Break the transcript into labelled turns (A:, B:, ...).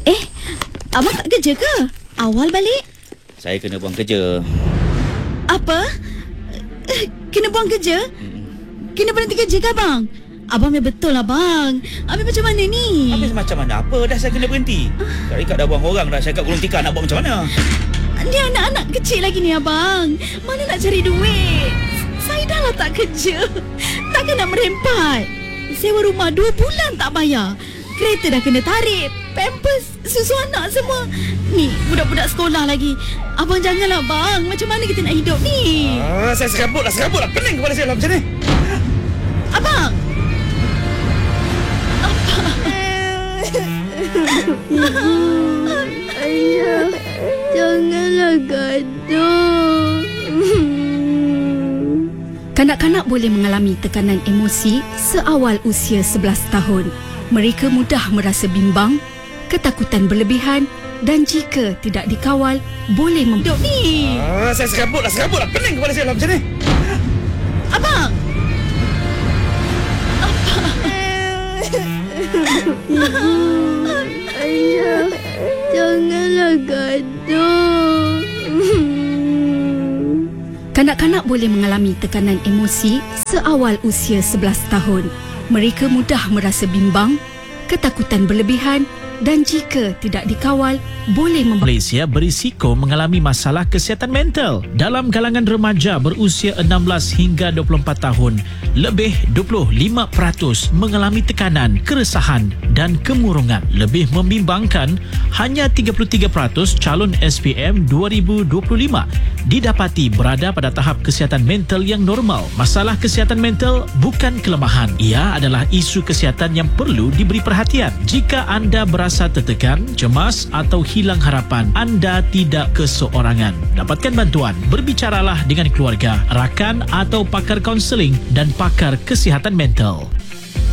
A: Abang tak kerja ke? Awal balik?
B: Saya kena buang kerja.
A: Apa? Kena buang kerja? Kena berhenti kerja ke abang? Abang memang betul abang. Abang macam mana ni?
B: Habis macam mana? Apa dah saya kena berhenti? Kak Rika dah buang orang dah. Saya kat gulung tikar nak buat macam mana?
A: Ni anak-anak kecil lagi ni abang. Mana nak cari duit? Saya dah lah tak kerja. Takkan nak merempat. Sewa rumah 2 bulan tak bayar. Kereta dah kena tarik. Pampers, susu anak semua. Ni budak-budak sekolah lagi. Abang janganlah bang. Macam mana kita nak hidup ni?
B: Saya serabut lah. Pening kepala saya lah macam ni.
A: Abang!
C: Ayah, janganlah gaduh.
A: Kanak-kanak boleh mengalami tekanan emosi seawal usia 11 tahun. Mereka mudah merasa bimbang, ketakutan berlebihan dan jika tidak dikawal, boleh hidup ni.
B: Saya serabut lah. Pening kepala saya lah macam ni.
A: Abang!
C: Ayah, janganlah gaduh.
A: Kanak-kanak boleh mengalami tekanan emosi seawal usia 11 tahun. Mereka mudah merasa bimbang, ketakutan berlebihan dan jika tidak dikawal, boleh
D: Malaysia berisiko mengalami masalah kesihatan mental. Dalam kalangan remaja berusia 16 hingga 24 tahun, lebih 25% mengalami tekanan, keresahan dan kemurungan. Lebih membimbangkan, hanya 33% calon SPM 2025 didapati berada pada tahap kesihatan mental yang normal. Masalah kesihatan mental bukan kelemahan. Ia adalah isu kesihatan yang perlu diberi perhatian. Jika anda berasa tertekan, cemas atau hilang harapan, anda tidak keseorangan. Dapatkan bantuan. Berbicaralah dengan keluarga, rakan atau pakar kaunseling dan pakar kesihatan mental.